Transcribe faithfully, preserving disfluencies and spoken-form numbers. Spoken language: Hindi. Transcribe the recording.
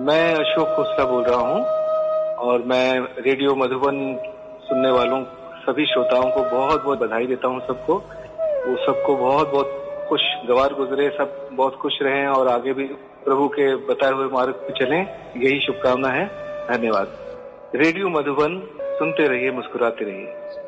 मैं अशोक खोसला बोल रहा हूँ और मैं रेडियो मधुबन सुनने वालों सभी श्रोताओं को बहुत बहुत बधाई देता हूँ सबको। वो सबको बहुत बहुत खुशगवार गुजरे, सब बहुत खुश रहें और आगे भी प्रभु के बताए हुए मार्ग पे चलें, यही शुभकामना है। धन्यवाद। रेडियो मधुबन सुनते रहिए, मुस्कुराते रहिए।